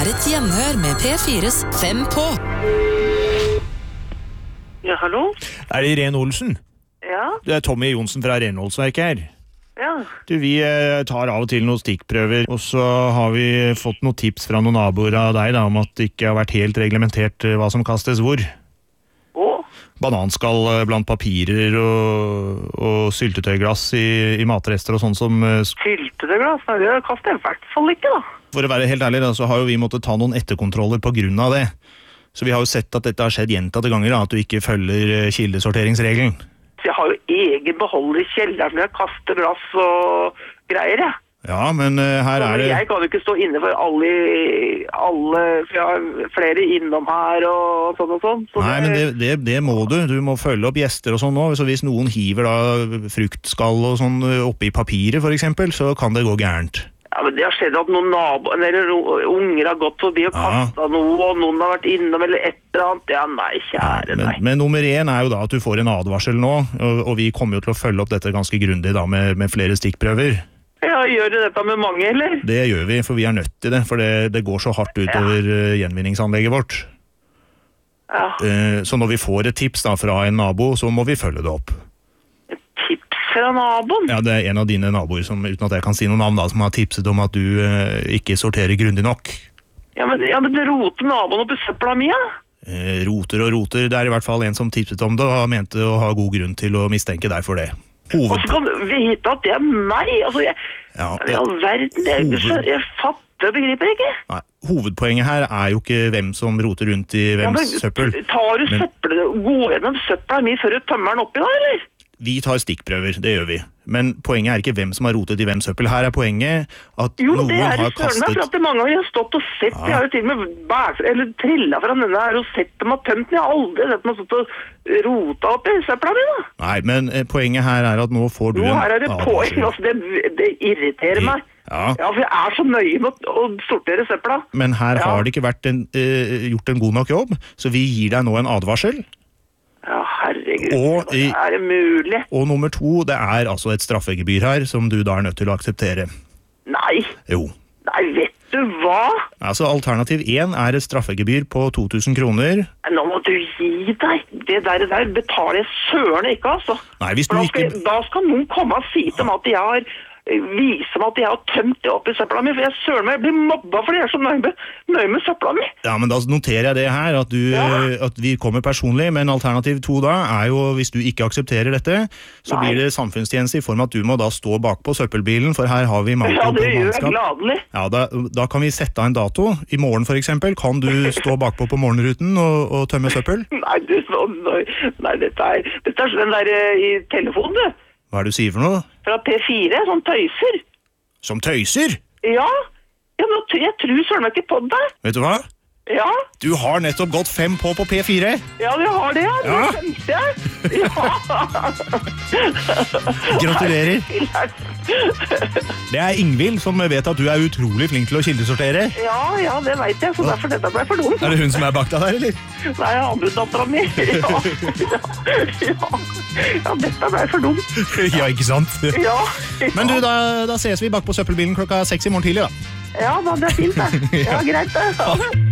et gjenhør med P4's 5 på. Ja, hallo? Er det Irene Olsen? Ja? Det er Tommy Jonsen fra renholdsverket her. Ja. Du, vi tar av og til noen stikkprøver, og så har vi fått noen tips fra noen naboer av deg da, om at det ikke har vært helt reglementert hva som kastes hvor. Bananskall blant papirer og syltetøyglass i matrester og sånn som... Syltetøyglass? Nei, det kaster jeg i hvert fall ikke da. For å være helt ærlig da, så har jo vi måttet ta noen etterkontroller på grunn av det. Så vi har jo sett at dette har skjedd gjentatte ganger da, at du ikke følger kildesorteringsregelen. Så jeg har jo egen beholder i kjelleren når jeg kaster glass og greier, jeg. Ja, men her er det... Jeg kan jo ikke stå inne for alle, for jeg har flere innom her og sånn og sånn. Så nei, men det må du. Du må følge opp gjester og sånn nå. Så hvis noen hiver da fruktskall og sånn oppi papiret for eksempel, så kan det gå gærent. Ja, men det har skjedd at noen naboer eller unger har gått forbi og kastet noe, og noen har vært innom eller et eller annet. Ja, nei, kjære, nei. Men nummer 1 er jo da at du får en advarsel nå, og vi kommer jo til å følge opp dette ganske grundig da med flere stikkprøver. Ja, gjør det dette med mange, eller? Det gjør vi, for vi er nødt til det, for det går så hardt utover gjenvinningsanlegget vårt. Ja. Så når vi får et tips da fra en nabo, så må vi følge det opp. Et tips fra naboen? Ja, det er en av dine naboer, som, uten at jeg kan si noen navn da, som har tipset om at du ikke sorterer grundig nok. Ja, men det roter naboen opp i søpla mi, ja? Roter og roter, det er i hvert fall en som tipset om det, og mente å ha god grunn til å mistenke deg for det. Og så kan du vite at det er meg, altså jeg fatter og begriper ikke. Nei, hovedpoenget her er jo ikke hvem som roter rundt i hvems søppel. Tar du søppel, går gjennom søppelen min før du tømmer den oppi da, eller? Vi tar stikkprøver, det gjør vi. Men poenget er ikke hvem som har rotet i hvem søppel. Her er poenget at noen har kastet... Jo, det er det for at det mange ganger jeg har stått og sett, jeg har jo til og med trillet fra denne her og sett dem har tømt den. Jeg har aldri sett dem har stått og rotet opp i søppelen min da. Nei, men poenget her er at nå får du en... Jo, her er det poeng, altså det irriterer meg. Ja, for jeg er så nøye med å sortere søppela. Men her har det ikke vært gjort en god nok jobb, så vi gir deg nå en advarsel. Ja, herregud, er det mulig? Og nummer 2, det er altså et straffegebyr her, som du da er nødt til å akseptere. Nei. Jo. Nei, vet du hva? Altså, alternativ 1 er et straffegebyr på 2000 kroner. Nå må du gi deg. Det der betaler jeg søren ikke, altså. Nei, hvis du ikke... Da skal noen komme og si til meg at jeg har... vise meg at jeg har tømt det opp i søppla mi, for jeg søren meg, jeg blir mobba fordi jeg er så nøye med søppla mi. Ja, men da noterer jeg det her, at vi kommer personlig, men alternativ 2 da er jo, hvis du ikke aksepterer dette, så blir det samfunnstjeneste i form av at du må da stå bak på søppelbilen, for her har vi mannskap. Ja, det gjør jeg gladelig. Ja, da kan vi sette av en dato. I morgen for eksempel, kan du stå bakpå på morgenruten og tømme søppel? Nei, dette er den der i telefonen, du. Hva er det du sier for noe? Fra P4, som tøyser. Som tøyser? Ja, jeg tror søren meg ikke på deg. Vet du hva? Ja. Du har nettopp gått 5 på P4. Ja, du har det, ja. Det skjønte jeg. Ja. Gratulerer. Det er Ingvild som vet at du er utrolig flink til å kildesortere. Ja, det vet jeg, så derfor dette ble for dumt. Er det hun som er bak deg der, eller? Nei, andre datteren min. Ja, dette ble for dumt. Ja, ikke sant? Ja. Men du, da ses vi bak på søppelbilen klokka 6 i morgen tidlig, da. Ja, det er fint, det. Ja, greit det.